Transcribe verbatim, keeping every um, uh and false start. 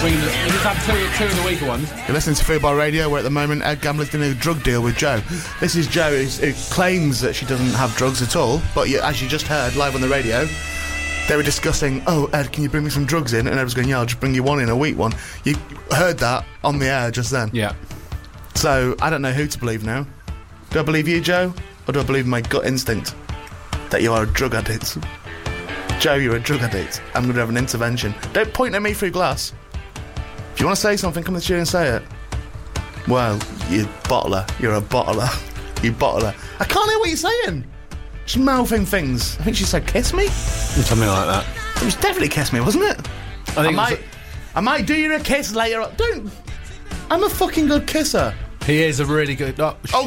bringing the, we just have two, two of the weaker ones. You're listening to Football Radio, where at the moment Ed Gambler's doing a drug deal with Joe. This is Joe who, who claims that she doesn't have drugs at all, but you, as you just heard live on the radio, they were discussing, oh, Ed, can you bring me some drugs in? And Ed was going, yeah, I'll just bring you one in, a weak one. You heard that on the air just then. Yeah. So, I don't know who to believe now. Do I believe you, Joe? Or do I believe my gut instinct that you are a drug addict? Joe, you're a drug addict. I'm going to have an intervention. Don't point at me through glass. If you want to say something, come to the studio and say it. Well, you bottler. You're a bottler. You bottler. I can't hear what you're saying. She's mouthing things. I think she said, kiss me? Something like that. It was definitely kiss me, wasn't it? I think I it might, was I might do you a kiss later on. Don't. I'm a fucking good kisser. He is a really good... Oh, Oh,